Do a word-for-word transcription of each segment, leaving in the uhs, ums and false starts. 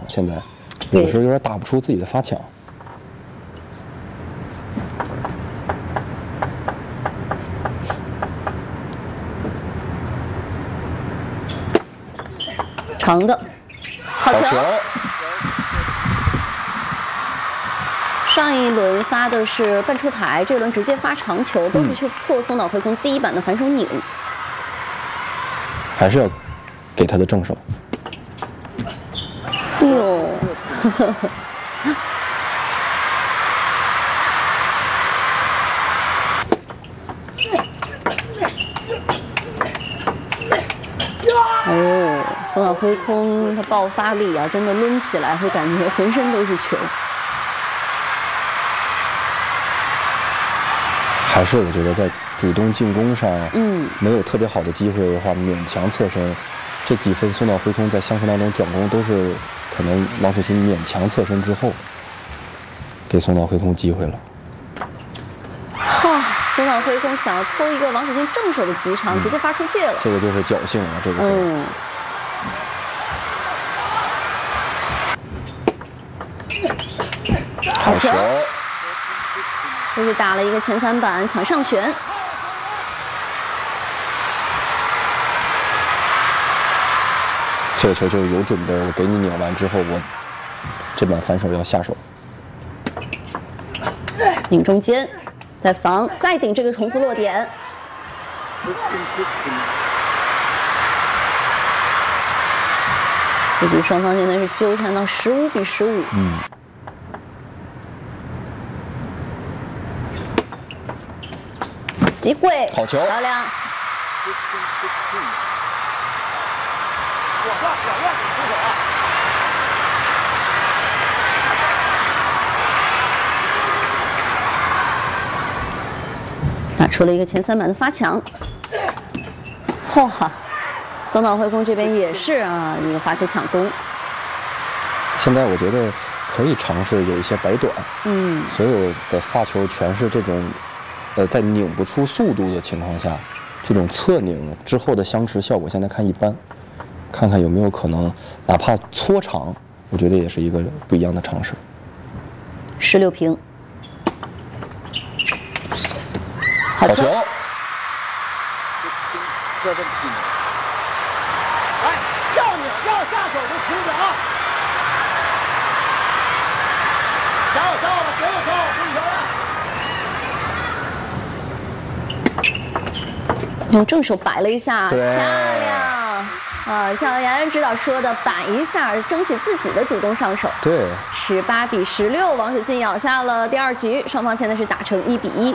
现在有的时候有点打不出自己的发抢。 长的，好球。上一轮发的是半出台，这轮直接发长球，都是去破松岛辉空第一板的反手拧。 还是要给他的正手。 哎呦，哦，松岛辉空他爆发力啊，真的抡起来会感觉浑身都是球。 还是我觉得在主动进攻上， 嗯， 没有特别好的机会的话，勉强侧身，这几分松岛辉空在相手当中转攻都是可能王楚钦勉强侧身之后，给松岛辉空机会了。 哈，松岛辉空想要偷一个王楚钦正手的急长，嗯、直接发出界了。 这个就是侥幸了，这个是。嗯。 好球。这是打了一个前三板抢上旋， 这个球就是有准备，我给你拧完之后，我这板反手要下手， 拧中间，再防，再顶这个重复落点。这局双方现在是纠缠到十五比十五。嗯。机会， 好球， 漂亮。打出了一个前三板的发抢。哇，松岛辉空这边也是啊，一个发球抢攻。 现在我觉得可以尝试有一些摆短，嗯，所有的发球全是这种。呃，在拧不出速度的情况下，这种侧拧之后的相持效果现在看一般，看看有没有可能，哪怕搓长，我觉得也是一个不一样的尝试。 十六平， 好球！ 来，要拧要下手就停止啊！小小的别个球，不球了。 用正手摆了一下， 漂亮啊！像杨洋指导说的，摆一下，争取自己的主动上手。 对， 十八比十六，王楚钦咬下了第二局，双方现在是打成一比一。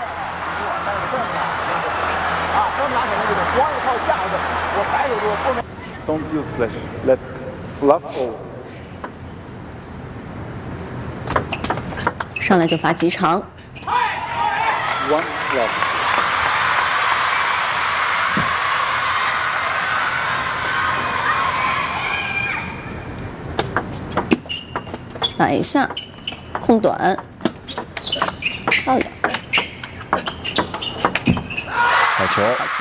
啊，刚拿起来那个光一靠架子，我摆手就后面。Don't use flash, let bluff over. 上来就发极长。 One bluff. 摆一下，空短，漂亮， 好球， 好球。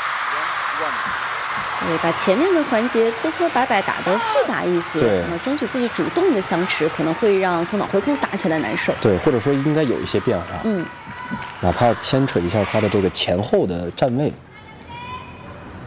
对，把前面的环节搓搓摆摆打得复杂一些， 对， 那争取自己主动的相持，可能会让松岛辉空打起来难受。 对，或者说应该有一些变化，嗯，哪怕牵扯一下他的这个前后的站位。